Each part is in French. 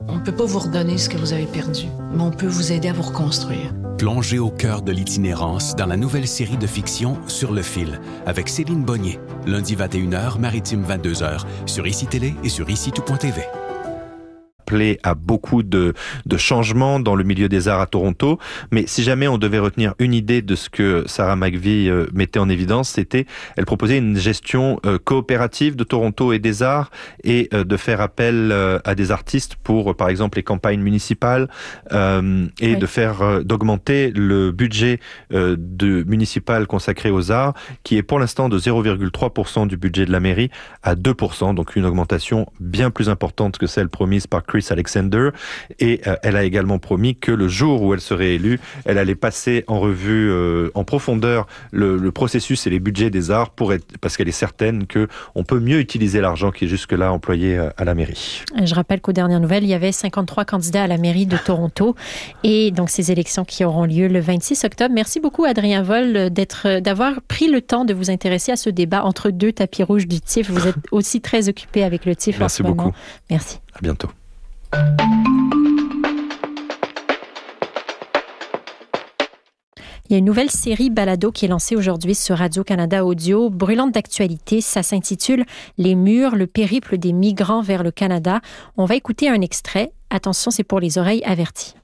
On ne peut pas vous redonner ce que vous avez perdu, mais on peut vous aider à vous reconstruire. Plongez au cœur de l'itinérance dans la nouvelle série de fiction Sur le fil, avec Céline Bonnier, lundi 21h, maritime 22h, sur ICI Télé et sur ICI-tout.tv. À beaucoup de changements dans le milieu des arts à Toronto, mais si jamais on devait retenir une idée de ce que Sarah McVie mettait en évidence, elle proposait une gestion coopérative de Toronto et des arts et de faire appel à des artistes pour, par exemple, les campagnes municipales et d'augmenter le budget municipal consacré aux arts, qui est pour l'instant de 0,3% du budget de la mairie à 2%, donc une augmentation bien plus importante que celle promise par Chris Alexander, et elle a également promis que le jour où elle serait élue, elle allait passer en revue en profondeur le processus et les budgets des arts parce qu'elle est certaine qu'on peut mieux utiliser l'argent qui est jusque-là employé à la mairie. Je rappelle qu'aux dernières nouvelles, il y avait 53 candidats à la mairie de Toronto et donc ces élections qui auront lieu le 26 octobre. Merci beaucoup Adrien Vol d'avoir pris le temps de vous intéresser à ce débat entre deux tapis rouges du TIFF. Vous êtes aussi très occupé avec le TIFF en ce moment. Merci beaucoup. Merci. À bientôt. Il y a une nouvelle série balado qui est lancée aujourd'hui sur Radio-Canada Audio, brûlante d'actualité. Ça s'intitule « Les murs, le périple des migrants vers le Canada ». On va écouter un extrait. Attention, c'est pour les oreilles averties.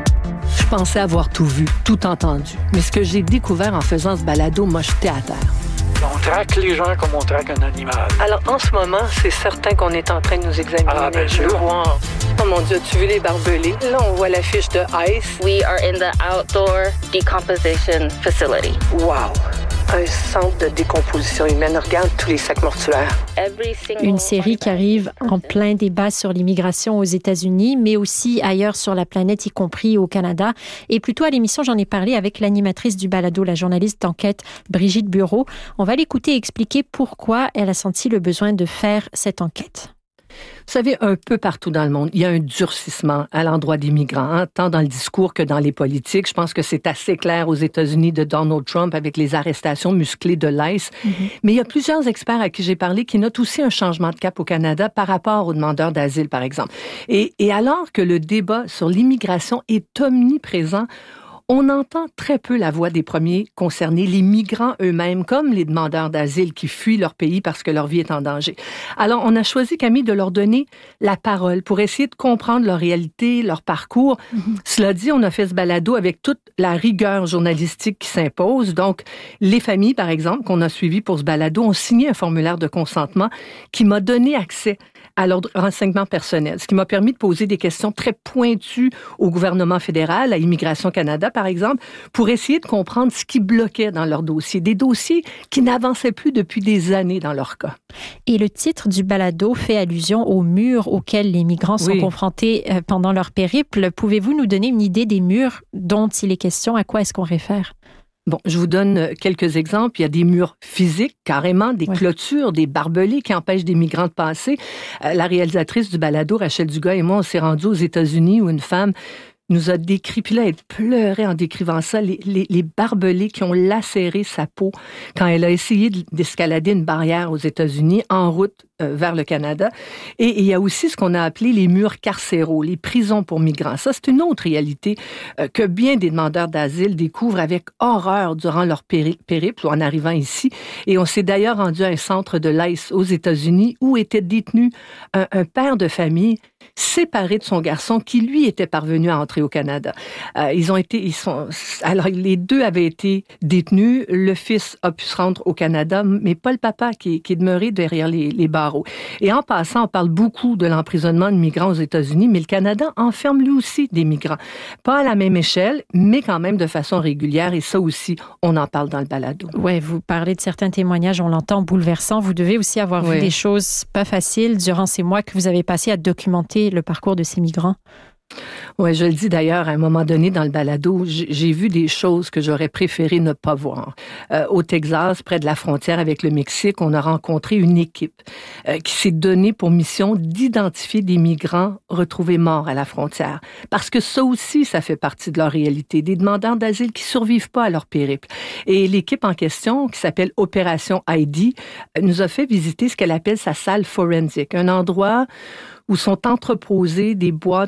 Je pensais avoir tout vu, tout entendu. Mais ce que j'ai découvert en faisant ce balado m'a jeté à terre. On traque les gens comme on traque un animal. Alors, en ce moment, c'est certain qu'on est en train de nous examiner. Ah, bien sûr. Oh mon Dieu, as-tu vu les barbelés? Là, on voit l'affiche de ICE. We are in the outdoor decomposition facility. Wow! Un centre de décomposition humaine. Regarde tous les sacs mortuaires. Une série qui arrive en plein débat sur l'immigration aux États-Unis, mais aussi ailleurs sur la planète, y compris au Canada. Et plutôt à l'émission, j'en ai parlé avec l'animatrice du balado, la journaliste d'enquête Brigitte Bureau. On va l'écouter et expliquer pourquoi elle a senti le besoin de faire cette enquête. Vous savez, un peu partout dans le monde, il y a un durcissement à l'endroit des migrants, tant dans le discours que dans les politiques. Je pense que c'est assez clair aux États-Unis de Donald Trump avec les arrestations musclées de l'ICE. Mais il y a plusieurs experts à qui j'ai parlé qui notent aussi un changement de cap au Canada par rapport aux demandeurs d'asile, par exemple. Et alors que le débat sur l'immigration est omniprésent, on entend très peu la voix des premiers concernés, les migrants eux-mêmes, comme les demandeurs d'asile qui fuient leur pays parce que leur vie est en danger. Alors, on a choisi, Camille, de leur donner la parole pour essayer de comprendre leur réalité, leur parcours. Cela dit, on a fait ce balado avec toute la rigueur journalistique qui s'impose. Donc, les familles, par exemple, qu'on a suivies pour ce balado, ont signé un formulaire de consentement qui m'a donné accès à leur renseignement personnel, ce qui m'a permis de poser des questions très pointues au gouvernement fédéral, à Immigration Canada, par exemple, pour essayer de comprendre ce qui bloquait dans leur dossier, des dossiers qui n'avançaient plus depuis des années dans leur cas. Et le titre du balado fait allusion aux murs auxquels les migrants sont confrontés pendant leur périple. Pouvez-vous nous donner une idée des murs dont il est question? À quoi est-ce qu'on réfère? Bon, je vous donne quelques exemples. Il y a des murs physiques, carrément, des clôtures, des barbelés qui empêchent des migrants de passer. La réalisatrice du balado, Rachel Dugas, et moi, on s'est rendus aux États-Unis où une femme nous a décrit, puis là, elle pleurait en décrivant ça, les barbelés qui ont lacéré sa peau quand elle a essayé d'escalader une barrière aux États-Unis en route vers le Canada. Et il y a aussi ce qu'on a appelé les murs carcéraux, les prisons pour migrants. Ça, c'est une autre réalité que bien des demandeurs d'asile découvrent avec horreur durant leur périple en arrivant ici. Et on s'est d'ailleurs rendu à un centre de l'ICE aux États-Unis où était détenu un père de famille séparé de son garçon qui, lui, était parvenu à entrer au Canada. Alors, les deux avaient été détenus. Le fils a pu se rendre au Canada, mais pas le papa qui est demeuré derrière les barreaux. Et en passant, on parle beaucoup de l'emprisonnement de migrants aux États-Unis, mais le Canada enferme lui aussi des migrants. Pas à la même échelle, mais quand même de façon régulière. Et ça aussi, on en parle dans le balado. Oui, vous parlez de certains témoignages, on l'entend, bouleversants. Vous devez aussi avoir vu des choses pas faciles durant ces mois que vous avez passé à documenter le parcours de ces migrants. Oui, je le dis d'ailleurs, à un moment donné dans le balado, j'ai vu des choses que j'aurais préféré ne pas voir. Au Texas, près de la frontière avec le Mexique, on a rencontré une équipe qui s'est donnée pour mission d'identifier des migrants retrouvés morts à la frontière. Parce que ça aussi, ça fait partie de leur réalité. Des demandeurs d'asile qui survivent pas à leur périple. Et l'équipe en question, qui s'appelle Opération Heidi, nous a fait visiter ce qu'elle appelle sa salle forensique, un endroit où sont entreposées des boîtes